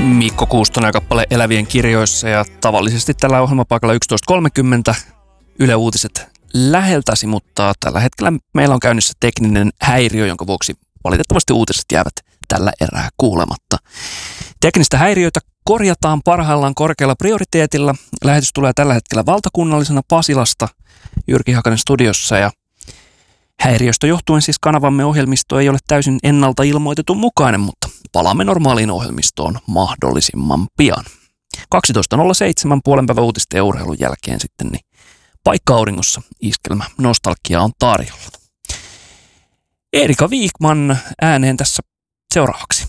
Mikko Kuustonen kappale Elävien kirjoissa ja tavallisesti tällä ohjelmapaikalla 11.30 Yle Uutiset läheltäsi, mutta tällä hetkellä meillä on käynnissä tekninen häiriö, jonka vuoksi valitettavasti uutiset jäävät tällä erää kuulematta. Teknistä häiriötä korjataan parhaillaan korkealla prioriteetilla. Lähetys tulee tällä hetkellä valtakunnallisena Pasilasta Jyrki Hakanen studiossa ja häiriöstä johtuen siis kanavamme ohjelmisto ei ole täysin ennalta ilmoitetun mukainen, mutta palaamme normaaliin ohjelmistoon mahdollisimman pian. 12.07 puolenpäivän uutisten ja urheilun jälkeen sitten niin paikka auringossa iskelmä nostalgia on tarjolla. Erika Wikman ääneen tässä seuraavaksi.